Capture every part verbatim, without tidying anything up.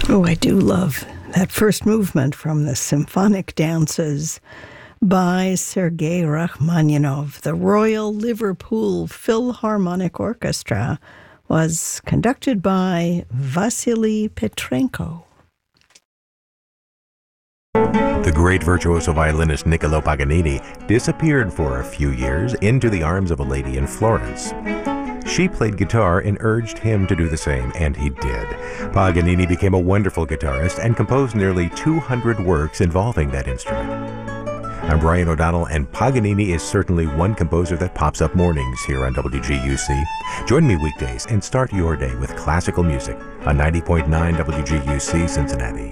Oh, I do love that first movement from the Symphonic Dances by Sergei Rachmaninoff. The Royal Liverpool Philharmonic Orchestra was conducted by Vasily Petrenko. The great virtuoso violinist Niccolo Paganini disappeared for a few years into the arms of a lady in Florence. She played guitar and urged him to do the same, and he did. Paganini became a wonderful guitarist and composed nearly two hundred works involving that instrument. I'm Brian O'Donnell, and Paganini is certainly one composer that pops up mornings here on W G U C. Join me weekdays and start your day with classical music on ninety point nine W G U C Cincinnati.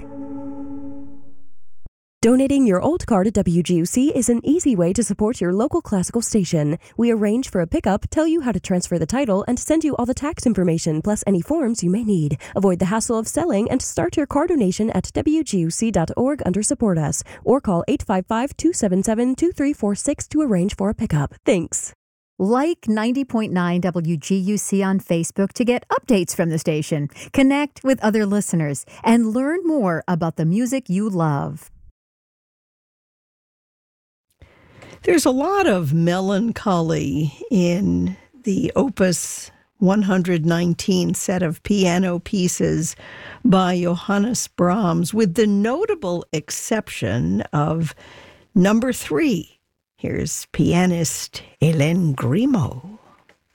Donating your old car to W G U C is an easy way to support your local classical station. We arrange for a pickup, tell you how to transfer the title, and send you all the tax information plus any forms you may need. Avoid the hassle of selling and start your car donation at W G U C dot org under Support Us or call eight five five, two seven seven, two three four six to arrange for a pickup. Thanks. Like ninety point nine W G U C on Facebook to get updates from the station, connect with other listeners, and learn more about the music you love. There's a lot of melancholy in the Opus one hundred nineteen set of piano pieces by Johannes Brahms, with the notable exception of number three. Here's pianist Hélène Grimaud.